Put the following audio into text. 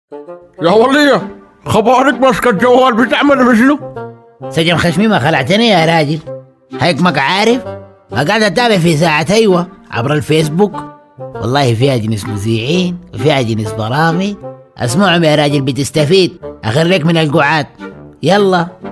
يا ولية، خبارك ماسكة الجوال بتعمل بشنو؟ سجن خشمي ما خلعتني يا راجل. هيك عارف ما قاعد اتابع في ساعة ايوه عبر الفيسبوك. والله فيها جنس مذيعين وفيها جنس برامج. اسمعهم يا راجل بتستفيد. اخريك من القعاد. يلا.